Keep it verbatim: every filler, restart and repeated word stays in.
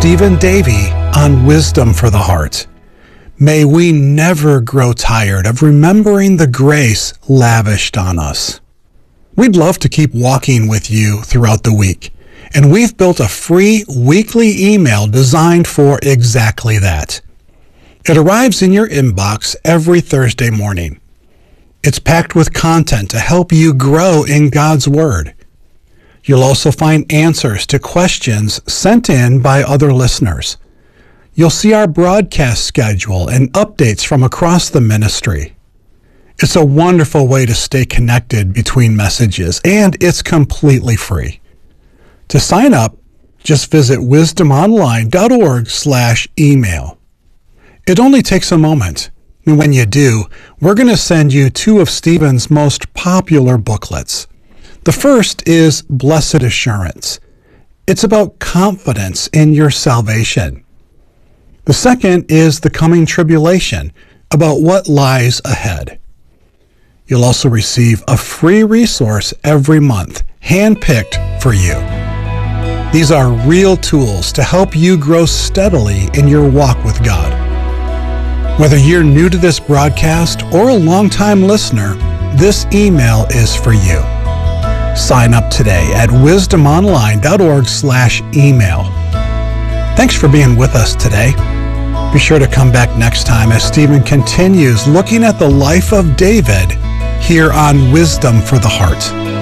Stephen Davey on Wisdom for the Heart. May we never grow tired of remembering the grace lavished on us. We'd love to keep walking with you throughout the week, and we've built a free weekly email designed for exactly that. It arrives in your inbox every Thursday morning. It's packed with content to help you grow in God's Word. You'll also find answers to questions sent in by other listeners. You'll see our broadcast schedule and updates from across the ministry. It's a wonderful way to stay connected between messages, and it's completely free. To sign up, just visit wisdomonline.org slash email. It only takes a moment, and when you do, we're going to send you two of Stephen's most popular booklets. The first is Blessed Assurance. It's about confidence in your salvation. The second is The Coming Tribulation, about what lies ahead. You'll also receive a free resource every month, handpicked for you. These are real tools to help you grow steadily in your walk with God. Whether you're new to this broadcast or a longtime listener, this email is for you. Sign up today at wisdomonline.org slash email. Thanks for being with us today. Be sure to come back next time as Stephen continues looking at the life of David here on Wisdom for the Heart.